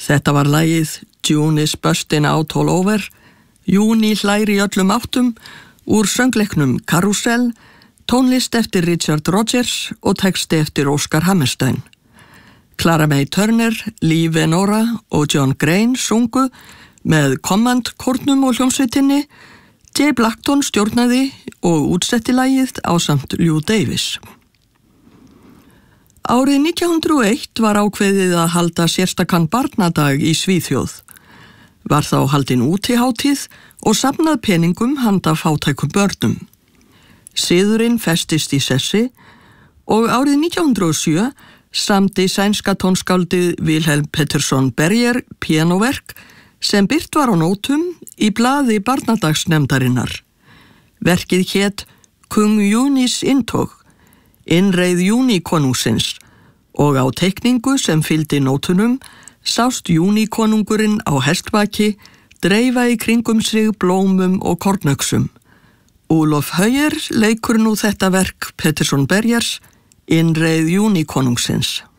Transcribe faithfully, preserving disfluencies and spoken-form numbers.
Þetta var lagið June is bustin' out all over, Júni hlær í öllum áttum, úr söngleiknum Carousel, tónlist eftir Richard Rodgers og texti eftir Oscar Hammerstein. Clara May Turner, Lee Venora og John Grain sungu með Command-kórnum og hljómsveitinni, Jay Blackton stjórnaði og útsetti lagið ásamt Lou Davis. Árið nítján hundruð og eitt var ákveðið að halda sérstakan barnadag í Svíþjóð. Var þá haldin útihátíð og safnað peningum handa fátækum börnum. Siðurinn festist í sessi og árið nítján hundruð og sjö samdi sænska tónskáldið Wilhelm Pettersson Berger píanóverk sem birt var á nótum í blaði barnadagsnefndarinnar. Verkið hét Kung Júnis intog, innreið júníkonungsins, og á teikningu sem fylgdi nótunum sást júníkonungurinn á hestbaki dreifa í kringum sig blómum og kornöxum. Olof Höyer leikur nú þetta verk Pettersson Bergers, innreið júníkonungsins.